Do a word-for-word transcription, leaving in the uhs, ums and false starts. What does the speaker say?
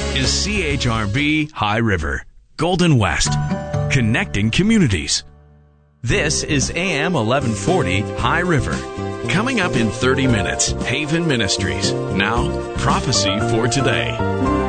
is C H R B High River, Golden West, connecting communities. This is A M eleven forty High River. Coming up in thirty minutes, Haven Ministries. Now, prophecy for today.